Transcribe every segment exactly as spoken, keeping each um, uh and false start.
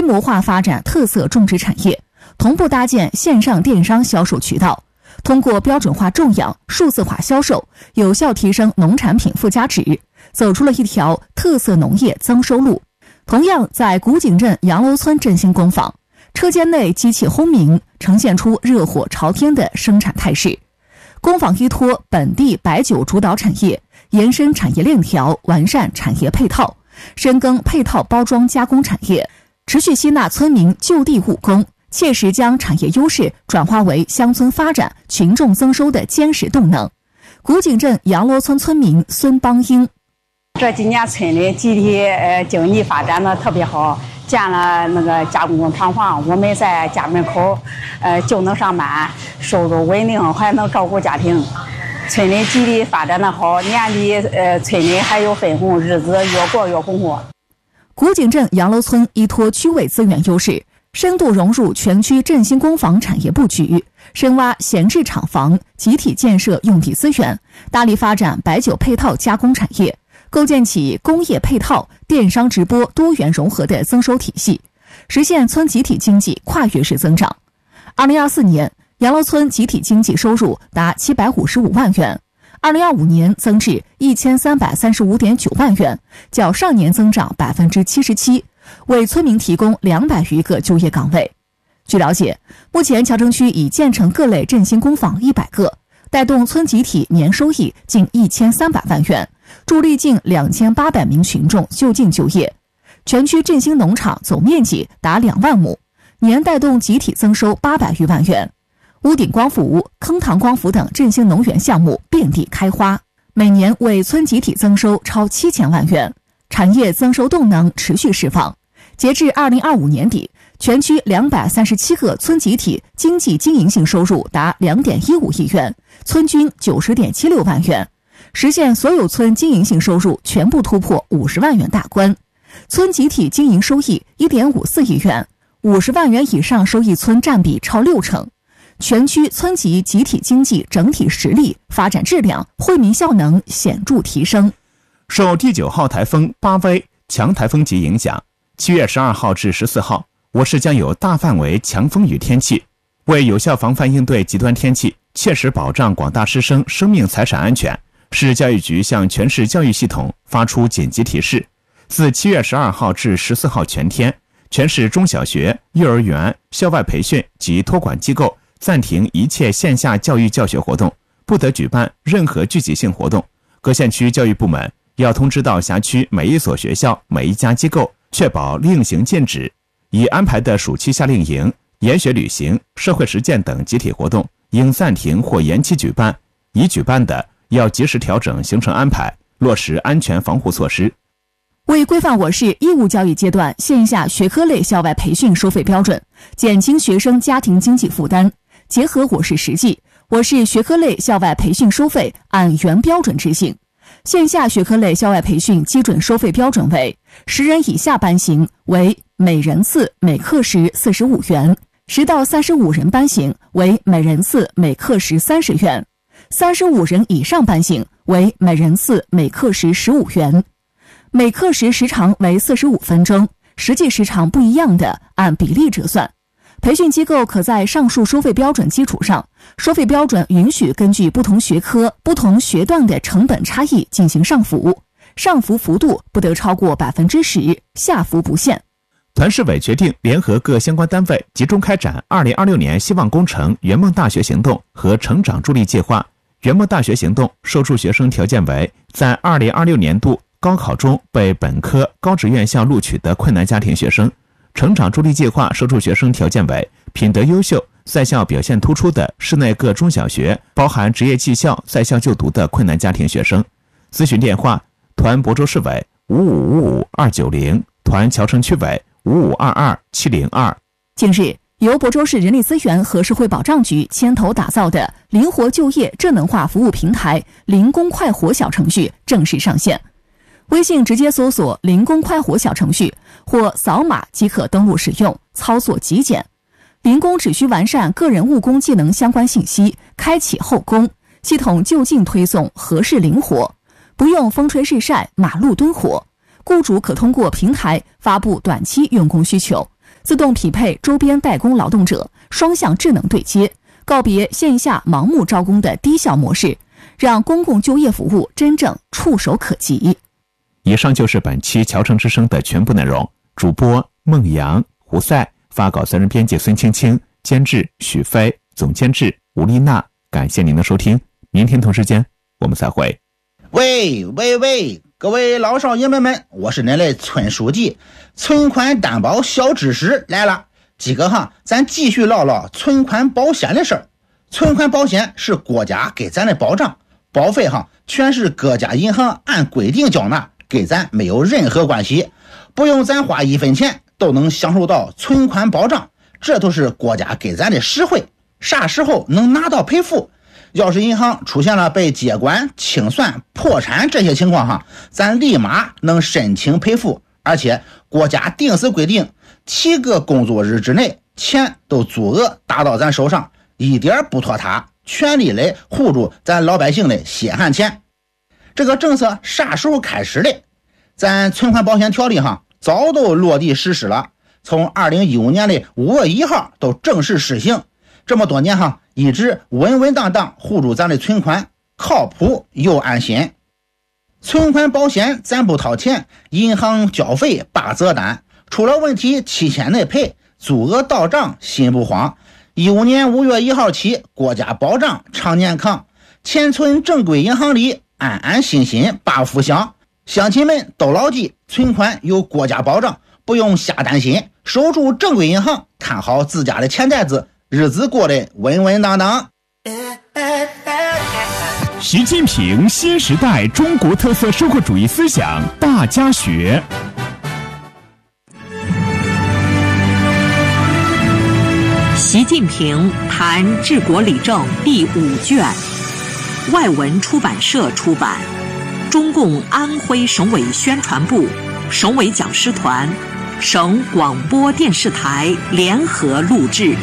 模化发展特色种植产业，同步搭建线上电商销售渠道，通过标准化种养、数字化销售，有效提升农产品附加值，走出了一条特色农业增收路。同样，在古井镇杨楼村振兴工坊，车间内机器轰鸣，呈现出热火朝天的生产态势。工坊依托本地白酒主导产业，延伸产业链条，完善产业配套，深耕配套包装加工产业，持续吸纳村民就地务工，切实将产业优势转化为乡村发展、群众增收的坚实动能。古井镇杨楼村村民孙邦英： 这几年村里集体呃经济发展的特别好，建了那个加工厂房，我们在家门口呃就能上班，收入稳定，还能照顾家庭。村里集体发展的好，年底呃村里还有分红，日子越过越红火。 古井镇杨楼村依托区位资源优势，深度融入全区振兴工坊产业布局，深挖闲置厂房，集体建设用地资源，大力发展白酒配套加工产业，构建起工业配套、电商直播多元融合的增收体系，实现村集体经济跨越式增长。二零二四年，杨楼村集体经济收入达七百五十五万元，二零二五年增至一千三百三十五点九万元，较上年增长百分之七十七，为村民提供两百余个就业岗位。据了解，目前桥城区已建成各类振兴工坊一百个，带动村集体年收益近一千三百万元，助力近两千八百名群众就近就业。全区振兴农场总面积达两万亩，年带动集体增收八百余万元。屋顶光伏、坑塘光伏等振兴农园项目遍地开花，每年为村集体增收超七千万元，产业增收动能持续释放。截至二零二五年底，全区两百三十七个村集体经济经营性收入达两点一五亿元，村均九十点七六万元，实现所有村经营性收入全部突破五十万元大关。村集体经营收益一点五四亿元，五十万元以上收益村占比超六成。全区村级集体经济整体实力、发展质量、惠民效能显著提升。 受第九号台风巴威强台风级影响，七月十二号至十四号，我市将有大范围强风雨天气。为有效防范应对极端天气，切实保障广大师生生命财产安全，市教育局向全市教育系统发出紧急提示：自七月十二号至十四号全天，全市中小学、幼儿园、校外培训及托管机构暂停一切线下教育教学活动，不得举办任何聚集性活动。各县区教育部门要通知到辖区每一所学校、每一家机构，确保令行禁止。已安排的暑期夏令营、研学旅行、社会实践等集体活动应暂停或延期举办，已举办的要及时调整行程安排，落实安全防护措施。 为规范我市义务教育阶段线下学科类校外培训收费标准，减轻学生家庭经济负担，结合我市实际，我市学科类校外培训收费按原标准执行。线下学科类校外培训基准收费标准为十人以下班型为每人次每课时四十五元，十到三十五人班型为每人次每课时三十元，三十五人以上班型为每人次每课时十五元。每课时时长为四十五分钟，实际时长不一样的按比例折算。培训机构可在上述收费标准基础上，收费标准允许根据不同学科、不同学段的成本差异进行上浮，上浮幅度不得超过百分之十，下浮不限。 团市委决定联合各相关单位，集中开展二零二六年希望工程圆梦大学行动和成长助力计划。圆梦大学行动受助学生条件为在二零二六年度高考中被本科、高职院校录取的困难家庭学生。成长助力计划受助学生条件为品德优秀、在校表现突出的市内各中小学包含职业技校在校就读的困难家庭学生。咨询电话：团亳州市委五五五五二九零，团桥城区委五五二二七零二。 近日，由亳州市人力资源和社会保障局牵头打造的灵活就业智能化服务平台“零工快活”小程序正式上线。微信直接搜索“零工快活”小程序，或扫码即可登录使用，操作极简。零工只需完善个人务工技能相关信息，开启后工，系统就近推送合适灵活，不用风吹日晒、马路蹲活。雇主可通过平台发布短期用工需求， 自动匹配周边代工劳动者，双向智能对接，告别线下盲目招工的低效模式，让公共就业服务真正触手可及。 以上就是本期《桥城之声》的全部内容。主播孟阳、胡赛，发稿责任编辑孙青青，监制许飞，总监制吴丽娜。感谢您的收听，明天同时间我们再会。 喂喂喂，各位老少爷们们，我是您的村书记，存款担保小知识来了。几个哈，咱继续唠唠存款保险的事儿。存款保险是国家给咱的保障，保费哈全是各家银行按规定缴纳，给咱没有任何关系，不用咱花一分钱都能享受到存款保障，这都是国家给咱的实惠。啥时候能拿到赔付？要是银行出现了被接管、清算、破产这些情况哈，咱立马能申请赔付，而且国家定时规定七个工作日之内钱都足额打到咱手上，一点不拖沓，全力来护住咱老百姓的血汗钱。这个政策啥时候开始的？咱存款保险条例哈早都落地实施了，从二零一五年的五月一号都正式实行。这么多年哈，一直稳稳当当护住咱的存款，靠谱又安心。存款保险咱不掏钱，银行交费八责单，出了问题七天内赔，足额到账心不慌。一五年五月一号起，国家保障常年扛，钱存正规银行里，安安心心把福享。乡亲们都牢记，存款有国家保障，不用瞎担心，守住正规银行，看好自家的钱袋子，日子过得稳稳当当。 习近平新时代中国特色社会主义思想大家学。 习近平谈治国理政第五卷，外文出版社出版，中共安徽省委宣传部、省委讲师团、省广播电视台联合录制。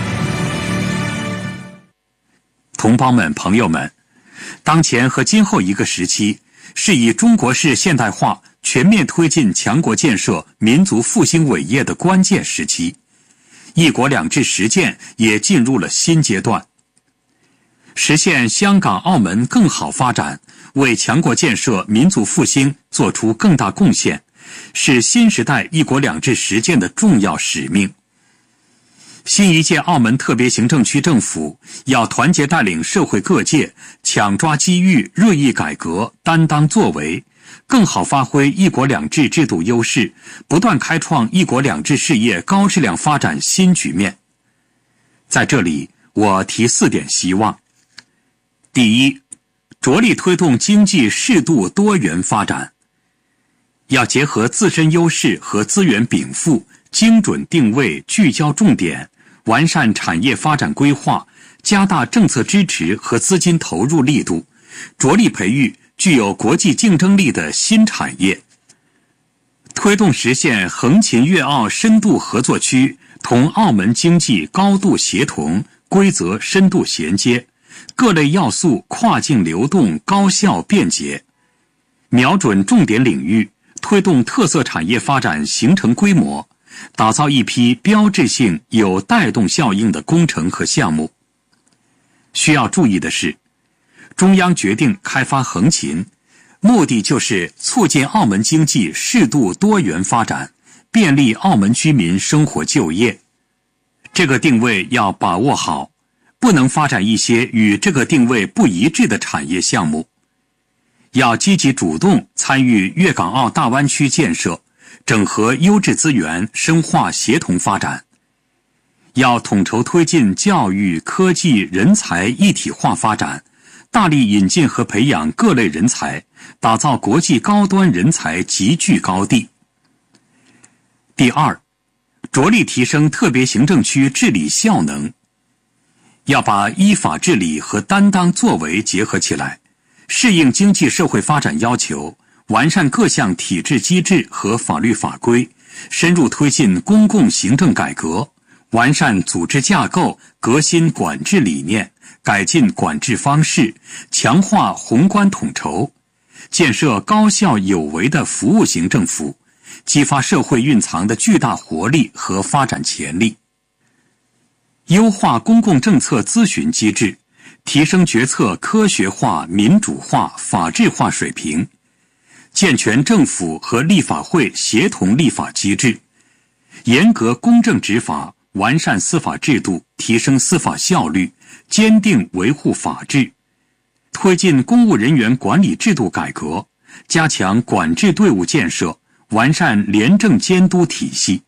同胞们、朋友们，当前和今后一个时期是以中国式现代化全面推进强国建设、民族复兴伟业的关键时期，一国两制实践也进入了新阶段。实现香港、澳门更好发展，为强国建设、民族复兴做出更大贡献，是新时代一国两制实践的重要使命。新一届澳门特别行政区政府要团结带领社会各界，抢抓机遇，锐意改革，担当作为，更好发挥一国两制制度优势，不断开创一国两制事业高质量发展新局面。在这里，我提四点希望。第一，着力推动经济适度多元发展，要结合自身优势和资源禀赋，精准定位，聚焦重点，完善产业发展规划，加大政策支持和资金投入力度，着力培育具有国际竞争力的新产业，推动实现横琴粤澳深度合作区同澳门经济高度协同，规则深度衔接，各类要素跨境流动高效便捷，瞄准重点领域，推动特色产业发展形成规模，打造一批标志性有带动效应的工程和项目。需要注意的是，中央决定开发横琴，目的就是促进澳门经济适度多元发展，便利澳门居民生活就业。这个定位要把握好，不能发展一些与这个定位不一致的产业项目。要积极主动参与粤港澳大湾区建设，整合优质资源，深化协同发展。要统筹推进教育、科技、人才一体化发展，大力引进和培养各类人才，打造国际高端人才集聚高地。第二，着力提升特别行政区治理效能，要把依法治理和担当作为结合起来，适应经济社会发展要求，完善各项体制机制和法律法规，深入推进公共行政改革，完善组织架构，革新管制理念，改进管制方式，强化宏观统筹，建设高效有为的服务型政府， 激发社会蕴藏的巨大活力和发展潜力。优化公共政策咨询机制，提升决策科学化、民主化、法治化水平，健全政府和立法会协同立法机制，严格公正执法，完善司法制度，提升司法效率，坚定维护法治，推进公务人员管理制度改革，加强管制队伍建设，完善廉政监督体系。